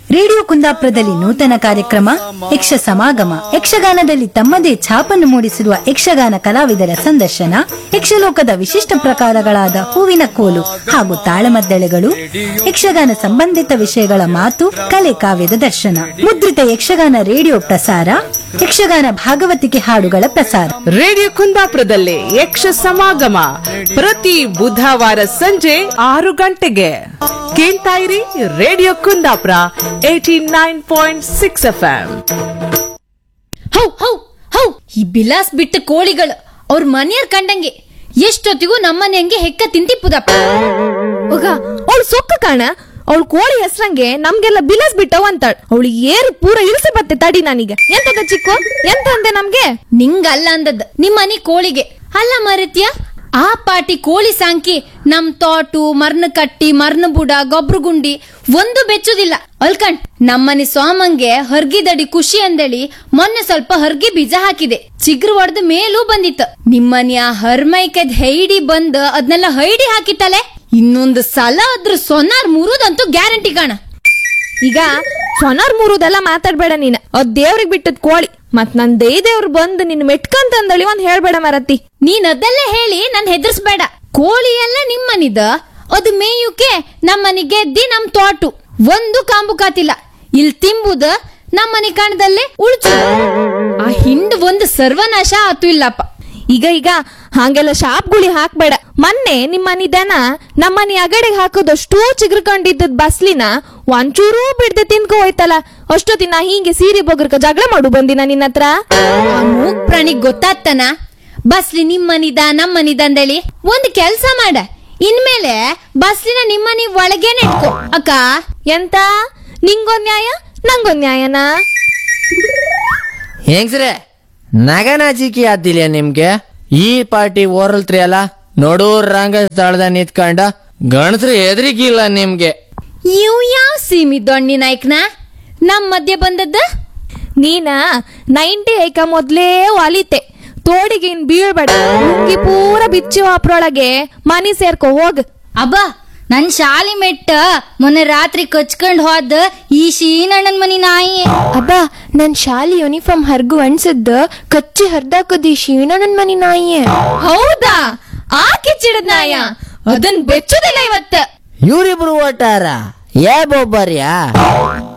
Radio ಕುಂದಾಪುರದಲ್ಲಿ ನೂತನ ಕಾರ್ಯಕ್ರಮ ಯಕ್ಷ ಸಮಾಗಮ. ಯಕ್ಷಗಾನದಲ್ಲಿ ತಮ್ಮದೇ ಛಾಪನ್ನು ಮೂಡಿಸಿರುವ ಯಕ್ಷಗಾನ ಕಲಾವಿದರ ಸಂದರ್ಶನ, ಯಕ್ಷಲೋಕದ ವಿಶಿಷ್ಟ ಪ್ರಕಾರಗಳಾದ ಹೂವಿನ ಕೋಲು ಹಾಗೂ ತಾಳಮದ್ದಳೆಗಳು, ಯಕ್ಷಗಾನ ಸಂಬಂಧಿತ ವಿಷಯಗಳ ಮಾತು ಕಲೆ ಕಾವ್ಯದ ದರ್ಶನ ಮುದ್ರಿತ ಯಕ್ಷಗಾನ ರೇಡಿಯೋ ಪ್ರಸಾರ, ಯಕ್ಷಗಾನ ಭಾಗವತಿಕೆ ಹಾಡುಗಳ ಪ್ರಸಾರ. ರೇಡಿಯೋ ಕುಂದಾಪುರದಲ್ಲಿ ಯಕ್ಷ ಸಮಾಗಮ ಪ್ರತಿ ಬುಧವಾರ ಸಂಜೆ 6 ಗಂಟೆಗೆ ಕೇಳ್ತಾ ಇರಿ. Radio Kundapura 89.6 FM. How how how ಈ ಬಿಲಾಸ್ ಬಿಟ್ಟ ಕೋಳಿಗಳು ಅವ್ರ ಮನೆಯರ್ ಕಂಡಂಗೆ ಎಷ್ಟೊತ್ತಿಗೂ ನಮ್ಮನೆ ಹಂಗೆ ಹೆಕ್ಕ ತಿಂತಿಪ್ಪುದಪ್ಪ. ಹೋಗ ಅವಳು ಸೊಕ್ಕ ಕಾಣ, ಅವಳು ಕೋಳಿ ಹೆಸ್ರಂಗೆ ನಮ್ಗೆಲ್ಲ ಬಿಲಾಸ್ ಬಿಟ್ಟವ ಅಂತಾಳ. ಅವಳು ಏರು ಪೂರ ಇಳಿಸಿ ಬತ್ತೆ ತಡಿ. ನಾನೀಗ ಎಂತದ ಚಿಕ್ಕು ಎಂತ ಅಂದೆ ನಮ್ಗೆ? ನಿಂಗಲ್ಲ ಅಂದದ್ ನಿಮ್ಮನೆ ಕೋಳಿಗೆ ಅಲ್ಲ ಮರತ್ಯ. ಆ ಪಾಟಿ ಕೋಳಿ ಸಾಂಕಿ ನಮ್ ತೋಟು ಮರ್ನ ಕಟ್ಟಿ ಮರ್ನ ಬುಡ ಗೊಬ್ರು ಗುಂಡಿ ಒಂದು ಬೆಚ್ಚುದಿಲ್ಲ ಅಲ್ಕಂಡ್. ನಮ್ಮನೆ ಸೋಮಂಗೆ ಹರ್ಗಿದಡಿ ಖುಷಿ ಅಂದೇಳಿ ಮೊನ್ನೆ ಸ್ವಲ್ಪ ಹರ್ಗಿ ಬೀಜ ಹಾಕಿದೆ. ಚಿಗ್ರು ಒಡ್ದ ಮೇಲೂ ಬಂದಿತ್ತು. ನಿಮ್ಮನೆಯ ಹರ್ಮೈಕದ್ ಹೈಡಿ ಬಂದ್ ಅದ್ನೆಲ್ಲ ಹೈಡಿ ಹಾಕಿತ್ತಲೆ. ಇನ್ನೊಂದು ಸಲ ಅದ್ರ ಸೊನಾರ್ ಮುರುದಂತೂ ಗ್ಯಾರಂಟಿ ಕಾಣ. ಈಗ ಸೊನಾರ್ ಮೂರುದೆಲ್ಲ ಮಾತಾಡ್ಬೇಡ ನೀನ್. ಅದ್ ದೇವ್ರಿಗೆ ಬಿಟ್ಟದ್ ಕೋಳಿ. ಮತ್ ನನ್ ದೇವ್ರು ಬಂದು ನಿನ್ ಮೆಟ್ಕಂತಂದಳಿ ಒಂದ್ ಹೇಳ್ಬೇಡ ಮರತಿ. ನೀನ್ ಅದೆಲ್ಲ ಹೇಳಿ ನನ್ ಹೆದರ್ಸ್ಬೇಡ. ಕೋಳಿ ಎಲ್ಲ ನಿಮ್ಮನಿದ, ಅದು ಮೇಯುಕೆ ನಮ್ಮನಿ ಗೆದ್ದಿ ನಮ್ ತೋಟು ಒಂದು ಕಾಂಬು ಕಾತಿಲ್ಲ. ಇಲ್ ತಿಂಬುದ ನಮ್ಮನಿ ಕಾಣದಲ್ಲೇ ಉಳ್ಚು. ಆ ಹಿಂಡ್ ಒಂದು ಸರ್ವನಾಶ ಆತು ಇಲ್ಲಪ್ಪ. ಈಗ ಹಂಗೆಲ್ಲ ಶಾಪ್ಗುಳಿ ಹಾಕ್ಬೇಡ. ಮೊನ್ನೆ ನಿಮ್ಮನಿ ದನ ನಮ್ಮನಿ ಅಗಡೆಗೆ ಹಾಕೋದಷ್ಟು ಚಿಗ್ರಕೊಂಡಿದ್ದದ್ ಬಸ್ಲಿನ ಒಂಚೂರೂ ಬಿಡ್ದೆ ತಿನ್ಕೊ ಹೋಯ್ತಲ್ಲ. ಅಷ್ಟೊತ್ತಿನ ಹಿಂಗೆ ಸೀರೆ ಬೊಗರ್ಕ ಜಗಳ ಮಾಡು ಬಂದಿನ ನಿನ್ನ ಹತ್ರ. ಆ ಮೂಗ್ ಪ್ರಾಣಿಗ್ ಗೊತ್ತಾಗ್ತಾನ ಬಸ್ಲಿ ನಿಮ್ಮನಿದ ನಮ್ಮನಿದ ಅಂದೇಳಿ. ಒಂದ್ ಕೆಲ್ಸ ಮಾಡ, ಇನ್ಮೇಲೆ ಬಸ್ಲಿನ ನಿಮ್ಮನಿ ಒಳಗೇನೆ ಇಟ್ಕೋ ಅಕ್ಕ. ಎಂತ ನಿಂಗೊಂದ್ ನ್ಯಾಯ ನಂಗೊಂದ್ ನ್ಯಾಯನಾ? ಹೆಂಗ್ಸ್ರೆ ನಗನಾಚಿಕೆ ಆದಿಲ್ಲ ನಿಮ್ಗೆ? ಈ ಪಾರ್ಟಿ ಓರಲ್ತ್ರಿ ಅಲ್ಲ, ನೋಡೂರ್ ರಂಗ ಸ್ಥಳದ ನಿಂತ್ಕೊಂಡ ಗಣಸ್ರು ಎದ್ರಿಗಿಲ್ಲ ನಿಮ್ಗೆ. ಇವ್ ಯಾವ ಸೀಮಿ ದೊಣ್ಣಿ ನಾಯ್ಕನ ನಮ್ ಮಧ್ಯೆ ಬಂದದ್ದ? ನೀನ 90 ಐಕ ಮೊದ್ಲೇ ವಾಲಿತೆ. ತೋಡಿಗೆ ಇನ್ ಬೀಳ್ಬೇಡ. ಹುಂಗಿ ಪೂರ ಬಿಚ್ಚಿ ಅಪ್ರೊಳಗೆ ಮನಿ ಸೇರ್ಕೊ ಹೋಗ್. ಅಬ್ಬಾ ನನ್ ಶಾಲಿ ಮೆಟ್ಟ ಮೊನ್ನೆ ರಾತ್ರಿ ಕಚ್ಕೊಂಡ್ ಹೋದ ಈ ಶೀನಣ್ಣನ್ ಮನಿ ನಾಯಿ. ಅಬ್ಬಾ ನನ್ ಶಾಲಿ ಯೂನಿಫಾರ್ಮ್ ಹರ್ಗು ಅನ್ಸದ್ದ ಕಚ್ಚಿ ಹರ್ದಾಕದಿ ಶೀಣಣ್ಣನ್ ಮನಿ ನಾಯಿಯೇ. ಹೌದಾ? ಆ ಕಿಚ್ಚಿಡದ್ ನಾಯ ಅದನ್ ಬೆಚ್ಚುದಿಲ್ಲ ಇವತ್ತ. ಇವ್ರಿಬ್ರು ಓಟಾರ ಯಾ ಬೊಬ್ಬರ್ಯಾ?